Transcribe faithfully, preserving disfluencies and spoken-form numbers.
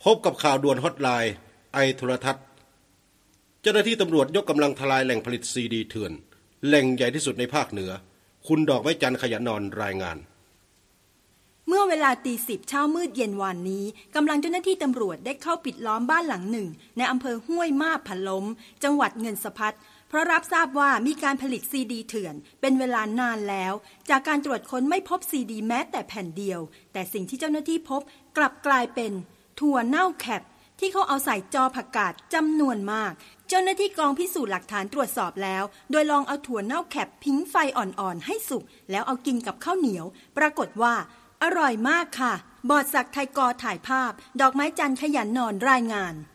พบกับข่าวด่วนฮอตไลน์ไอโทรทัศน์เจ้าหน้าที่ตำรวจยกกำลังทลายแหล่งผลิตซีดีเถื่อนแหล่งใหญ่ที่สุดในภาคเหนือคุณดอกไม้จันทร์ขยันนอนรายงานเมื่อเวลาตีสิบเช้ามืดเย็นวานนี้กำลังเจ้าหน้าที่ตำรวจได้เข้าปิดล้อมบ้านหลังหนึ่งในอำเภอห้วยมาบผล้มจังหวัดเงินสะพัดเพราะรับทราบว่ามีการผลิตซีดีเถื่อนเป็นเวลานานแล้วจากการตรวจค้นไม่พบซีดีแม้แต่แผ่นเดียวแต่สิ่งที่เจ้าหน้าที่พบกลับกลายเป็นถั่วเน่าแคปที่เขาเอาใส่จอผักกาดจำนวนมากเจ้าหน้าที่กองพิสูจน์หลักฐานตรวจสอบแล้วโดยลองเอาถั่วเน่าแคปพิ้งไฟอ่อนๆให้สุกแล้วเอากินกับข้าวเหนียวปรากฏว่าอร่อยมากค่ะบอดศักดิ์ไทยกอถ่ายภาพดอกไม้จันทร์ขยันนอนรายงาน